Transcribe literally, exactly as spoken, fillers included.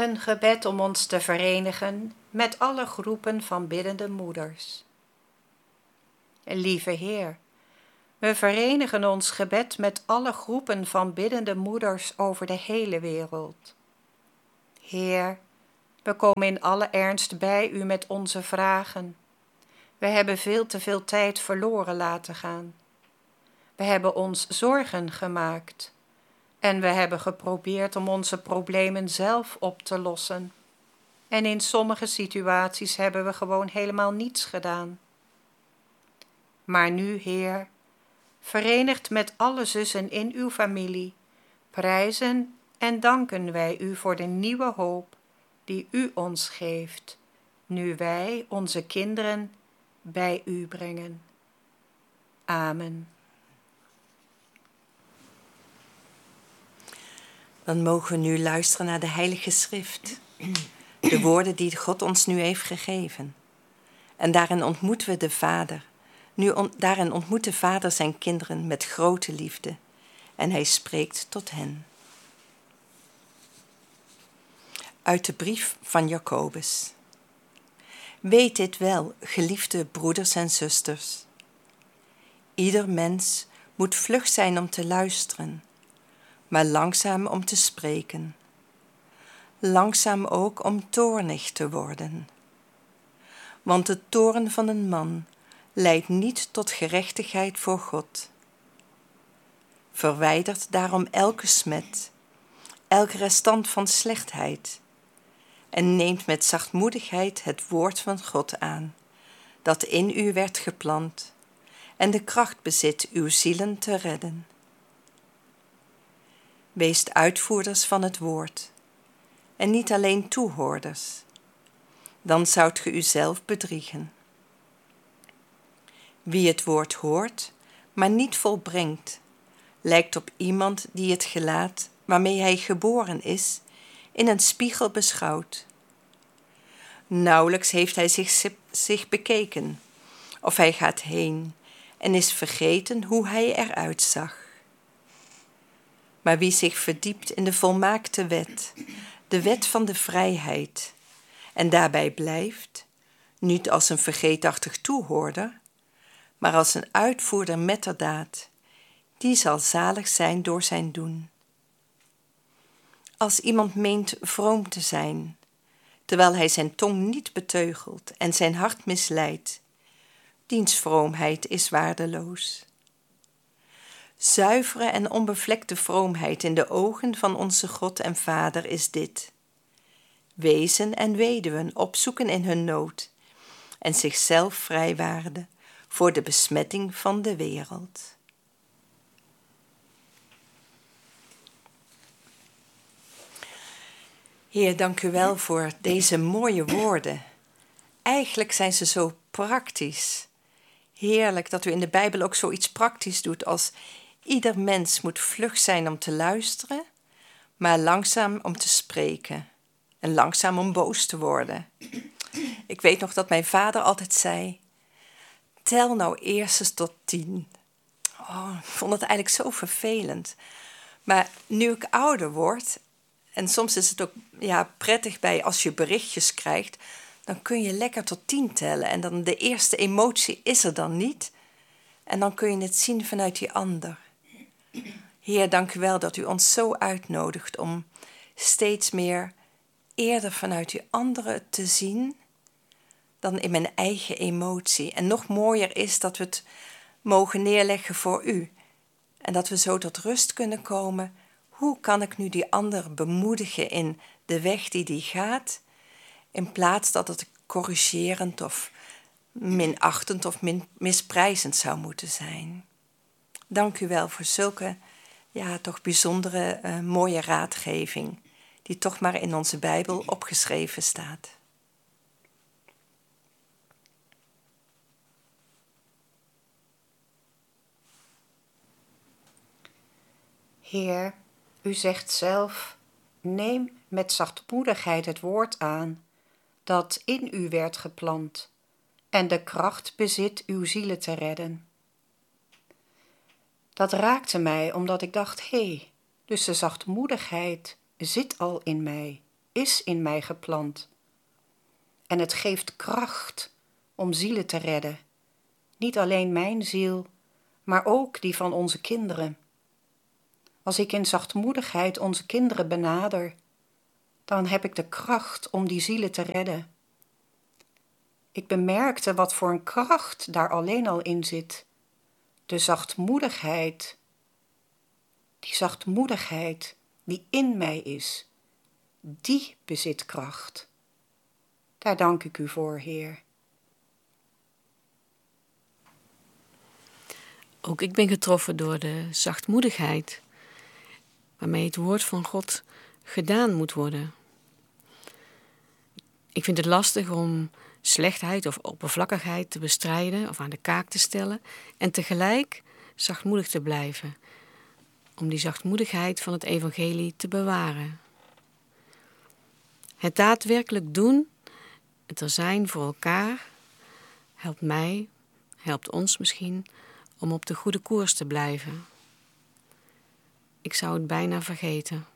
Een gebed om ons te verenigen met alle groepen van biddende moeders. Lieve Heer, we verenigen ons gebed met alle groepen van biddende moeders over de hele wereld. Heer, we komen in alle ernst bij u met onze vragen. We hebben veel te veel tijd verloren laten gaan. We hebben ons zorgen gemaakt. En we hebben geprobeerd om onze problemen zelf op te lossen. En in sommige situaties hebben we gewoon helemaal niets gedaan. Maar nu, Heer, verenigd met alle zussen in uw familie, prijzen en danken wij u voor de nieuwe hoop die u ons geeft, nu wij onze kinderen bij u brengen. Amen. Dan mogen we nu luisteren naar de Heilige Schrift, de woorden die God ons nu heeft gegeven. En daarin ontmoeten we de Vader. Nu on, daarin ontmoet de Vader zijn kinderen met grote liefde en hij spreekt tot hen. Uit de brief van Jacobus. Weet dit wel, geliefde broeders en zusters. Ieder mens moet vlug zijn om te luisteren, maar langzaam om te spreken. Langzaam ook om toornig te worden. Want de toorn van een man leidt niet tot gerechtigheid voor God. Verwijdert daarom elke smet, elk restant van slechtheid, en neemt met zachtmoedigheid het woord van God aan, dat in u werd geplant, en de kracht bezit uw zielen te redden. Weest uitvoerders van het woord, en niet alleen toehoorders, dan zoudt ge uzelf bedriegen. Wie het woord hoort, maar niet volbrengt, lijkt op iemand die het gelaat waarmee hij geboren is, in een spiegel beschouwt. Nauwelijks heeft hij zich, zich bekeken, of hij gaat heen en is vergeten hoe hij eruit zag. Maar wie zich verdiept in de volmaakte wet, de wet van de vrijheid, en daarbij blijft, niet als een vergeetachtig toehoorder, maar als een uitvoerder metterdaad, die zal zalig zijn door zijn doen. Als iemand meent vroom te zijn, terwijl hij zijn tong niet beteugelt en zijn hart misleidt, diens vroomheid is waardeloos. Zuivere en onbevlekte vroomheid in de ogen van onze God en Vader is dit: wezen en weduwen opzoeken in hun nood en zichzelf vrijwaarden voor de besmetting van de wereld. Heer, dank u wel voor deze mooie woorden. Eigenlijk zijn ze zo praktisch. Heerlijk dat u in de Bijbel ook zoiets praktisch doet als: ieder mens moet vlug zijn om te luisteren, maar langzaam om te spreken en langzaam om boos te worden. Ik weet nog dat mijn vader altijd zei: tel nou eerst eens tot tien. Oh, ik vond het eigenlijk zo vervelend. Maar nu ik ouder word, en soms is het ook ja, prettig bij als je berichtjes krijgt, dan kun je lekker tot tien tellen en dan de eerste emotie is er dan niet. En dan kun je het zien vanuit die ander. Heer, dank u wel dat u ons zo uitnodigt om steeds meer eerder vanuit die andere te zien dan in mijn eigen emotie. En nog mooier is dat we het mogen neerleggen voor u. En dat we zo tot rust kunnen komen. Hoe kan ik nu die ander bemoedigen in de weg die die gaat, in plaats dat het corrigerend of minachtend of min, misprijzend zou moeten zijn. Dank u wel voor zulke ja, toch bijzondere uh, mooie raadgeving, die toch maar in onze Bijbel opgeschreven staat. Heer, u zegt zelf: neem met zachtmoedigheid het woord aan, dat in u werd geplant, en de kracht bezit uw zielen te redden. Dat raakte mij, omdat ik dacht: hé, hey, dus de zachtmoedigheid zit al in mij. is in mij geplant. En het geeft kracht om zielen te redden. Niet alleen mijn ziel, maar ook die van onze kinderen. Als ik in zachtmoedigheid onze kinderen benader, dan heb ik de kracht om die zielen te redden. Ik bemerkte wat voor een kracht daar alleen al in zit. De zachtmoedigheid, die zachtmoedigheid die in mij is, die bezit kracht. Daar dank ik u voor, Heer. Ook ik ben getroffen door de zachtmoedigheid waarmee het woord van God gedaan moet worden. Ik vind het lastig om slechtheid of oppervlakkigheid te bestrijden of aan de kaak te stellen en tegelijk zachtmoedig te blijven, om die zachtmoedigheid van het evangelie te bewaren. Het daadwerkelijk doen, het er zijn voor elkaar, helpt mij, helpt ons misschien, om op de goede koers te blijven. Ik zou het bijna vergeten.